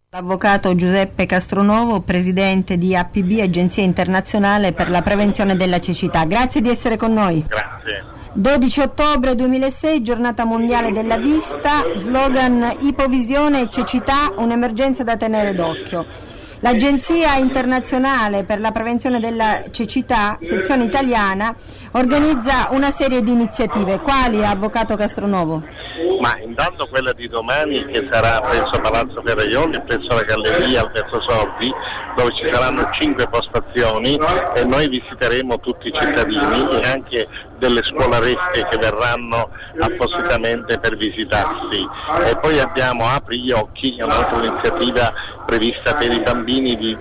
L'avvocato Giuseppe Castronovo, presidente di APB, Agenzia Internazionale per la Prevenzione della Cecità. Grazie di essere con noi. Grazie. 12 ottobre 2006, giornata mondiale della vista, slogan ipovisione e cecità, un'emergenza da tenere d'occhio. L'Agenzia Internazionale per la Prevenzione della Cecità, sezione italiana, organizza una serie di iniziative. Quali, avvocato Castronovo? Ma intanto quella di domani, che sarà presso Palazzo Ferraioli, presso la Galleria Alberto Sordi, dove ci saranno 5 postazioni e noi visiteremo tutti i cittadini e anche delle scolaresche che verranno appositamente per visitarsi. E poi abbiamo Apri gli occhi, un'altra iniziativa prevista per i bambini di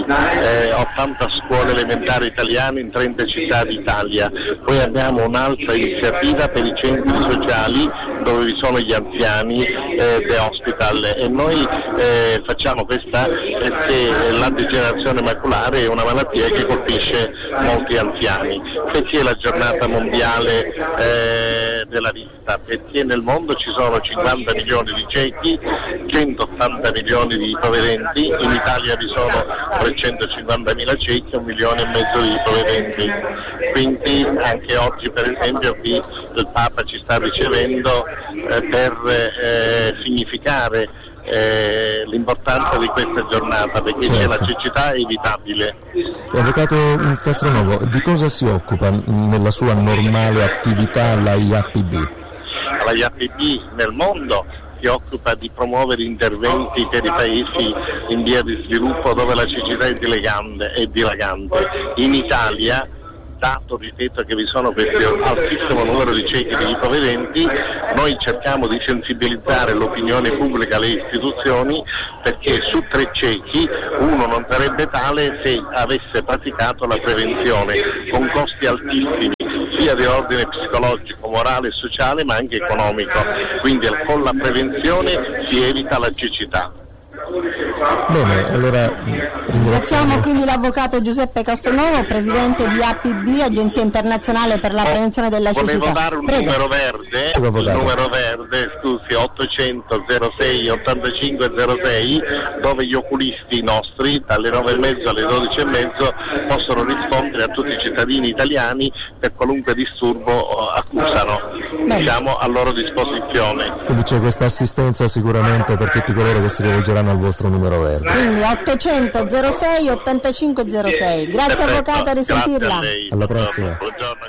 80 scuole elementari italiane in 30 città d'Italia. Poi abbiamo un'altra iniziativa per i centri sociali dove vi sono gli anziani, The Hospital, e noi facciamo questa perché la degenerazione maculare è una malattia che colpisce molti anziani. Perché è la giornata mondiale della vista? Perché nel mondo ci sono 50 milioni di ciechi, 180 milioni di ipovedenti, in Italia vi sono 350.000 ciechi e 1,5 milioni di ipovedenti. Quindi anche oggi, per esempio, qui il Papa ci sta ricevendo per significare l'importanza di questa giornata, perché c'è la cecità evitabile. Avvocato Castronovo, di cosa si occupa nella sua normale attività la IAPB? La IAPB nel mondo si occupa di promuovere interventi per i paesi in via di sviluppo dove la cecità è dilagante. In Italia, dato, ripeto, che vi sono questo altissimo numero di ciechi e di ipovedenti, noi cerchiamo di sensibilizzare l'opinione pubblica, le istituzioni, perché su 3 ciechi uno non sarebbe tale se avesse praticato la prevenzione, con costi altissimi sia di ordine psicologico, morale e sociale, ma anche economico. Quindi con la prevenzione si evita la cecità. Bene, allora ringraziamo quindi l'avvocato Giuseppe Castronovo, presidente di APB, Agenzia Internazionale per la Prevenzione della Cecità. Volevo dare un numero verde, scusi, 800 06 85 06, dove gli oculisti nostri dalle 9:30 alle 12:30 possono rispondere a tutti i cittadini italiani per qualunque disturbo accusano. Siamo a loro disposizione. Quindi c'è questa assistenza sicuramente per tutti coloro che si rivolgeranno al vostro numero verde. Quindi 800 06 85 06. Grazie. Perfetto. Avvocato, a risentirla. Grazie a lei. Alla prossima. Buongiorno.